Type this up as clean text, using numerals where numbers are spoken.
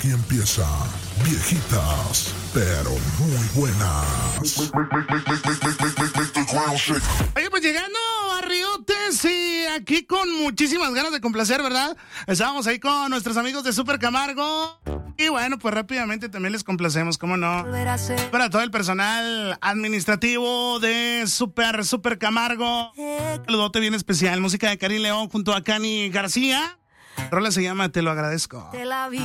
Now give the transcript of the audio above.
Aquí empieza Viejitas, pero muy buenas. Oye, pues llegando a Riotes y aquí con muchísimas ganas de complacer, ¿verdad? Estábamos ahí con nuestros amigos de Super Camargo. Y bueno, pues rápidamente también les complacemos, ¿cómo no? Para todo el personal administrativo de Super Camargo. Un saludote bien especial. Música de Karim León junto a Cani García. La rola se llama Te lo agradezco.